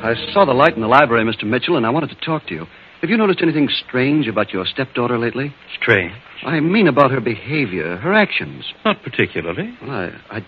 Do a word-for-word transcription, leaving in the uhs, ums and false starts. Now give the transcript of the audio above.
I saw the light in the library, Mister Mitchell, and I wanted to talk to you. Have you noticed anything strange about your stepdaughter lately? Strange? I mean about her behavior, her actions. Not particularly. Well, I, I